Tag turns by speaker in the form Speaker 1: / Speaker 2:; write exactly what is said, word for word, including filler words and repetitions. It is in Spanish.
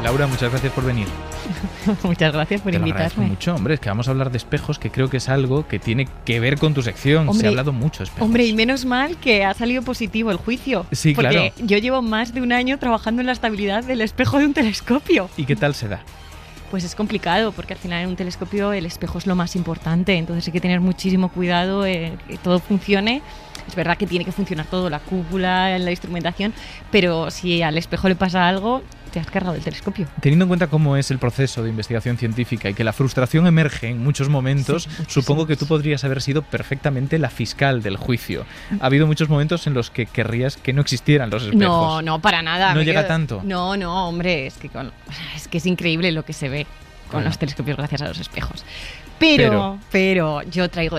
Speaker 1: Laura, muchas gracias por venir.
Speaker 2: Muchas gracias por
Speaker 1: Te lo
Speaker 2: invitarme.
Speaker 1: agradezco mucho, hombre, es que vamos a hablar de espejos, que creo que es algo que tiene que ver con tu sección.
Speaker 2: Hombre,
Speaker 1: Se ha hablado mucho de espejos.
Speaker 2: Hombre, y menos mal que ha salido positivo el juicio.
Speaker 1: Sí,
Speaker 2: porque
Speaker 1: claro.
Speaker 2: yo llevo más de un año trabajando en la estabilidad del espejo de un telescopio.
Speaker 1: ¿Y qué tal se da?
Speaker 2: Pues es complicado, porque al final en un telescopio el espejo es lo más importante, entonces hay que tener muchísimo cuidado eh, que todo funcione. Es verdad que tiene que funcionar todo, la cúpula, la instrumentación, pero si al espejo le pasa algo, te has cargado el telescopio.
Speaker 1: Teniendo en cuenta cómo es el proceso de investigación científica y que la frustración emerge en muchos momentos,
Speaker 2: Sí,
Speaker 1: supongo que tú podrías haber sido perfectamente la fiscal del juicio. Ha habido muchos momentos en los que querrías que no existieran los espejos.
Speaker 2: No, no, para nada.
Speaker 1: ¿No
Speaker 2: me
Speaker 1: llega
Speaker 2: quedo-
Speaker 1: tanto?
Speaker 2: No, no, hombre, es que, con- es que es increíble lo que se ve con
Speaker 1: Bueno.
Speaker 2: los telescopios gracias a los espejos. Pero, pero, yo traigo